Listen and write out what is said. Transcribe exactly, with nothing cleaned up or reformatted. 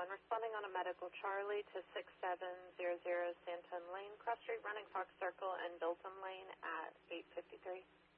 one, responding on a medical Charlie to six seven zero zero Santon Lane, Cross Street, running Fox Circle and Bilton Lane at eight fifty-three.